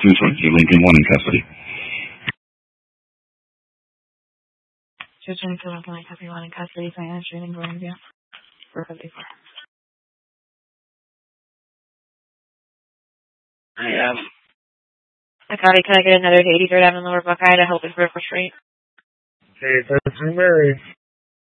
220 Lincoln 1 in custody. 222 Lincoln 1 in custody. Diana Streeting, Gordonville. 454. Copy, can I get another to 83rd Avenue Lower Buckeye to help with River Street? Okay, that's Mary.